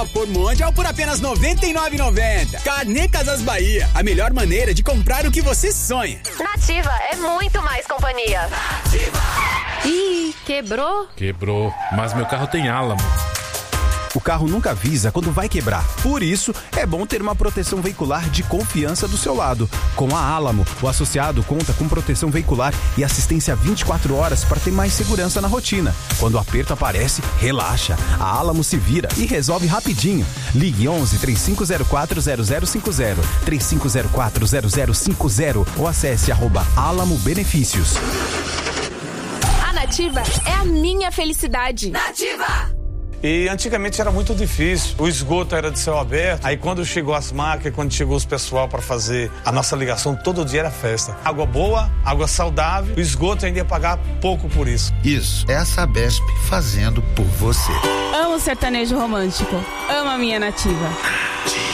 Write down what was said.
Por Mundial por apenas R$ 99,90. Carnê Casas Bahia, a melhor maneira de comprar o que você sonha. Nativa é muito mais companhia. Nativa. Ih, quebrou? Quebrou, mas meu carro tem Álamo. O carro nunca avisa quando vai quebrar. Por isso, é bom ter uma proteção veicular de confiança do seu lado. Com a Álamo, o associado conta com proteção veicular e assistência 24 horas para ter mais segurança na rotina. Quando o aperto aparece, relaxa. A Álamo se vira e resolve rapidinho. Ligue 11 3504 0050, 3504 0050 ou acesse @Álamo Benefícios. A Nativa é a minha felicidade. Nativa! E antigamente era muito difícil, o esgoto era de céu aberto, aí quando chegou as máquinas, quando chegou os pessoal para fazer a nossa ligação, todo dia era festa. Água boa, água saudável, o esgoto ainda ia pagar pouco por isso. Isso, é a Sabesp fazendo por você. Amo sertanejo romântico, amo a minha Nativa.